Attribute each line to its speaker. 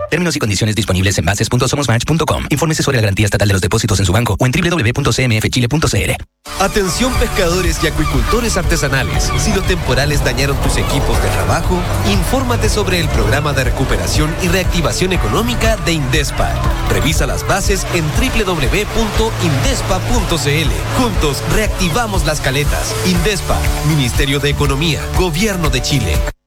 Speaker 1: Términos y condiciones disponibles en bases.somosmatch.com. Infórmese sobre la garantía estatal de los depósitos en su banco o en www.cmfchile.cl.
Speaker 2: Atención pescadores y acuicultores artesanales. Si los temporales dañaron tus equipos de trabajo, infórmate sobre el programa de recuperación y reactivación económica de Indespa. Revisa las bases en www.indespa.cl. Juntos reactivamos las caletas. Indespa, Ministerio de Economía, Gobierno de Chile.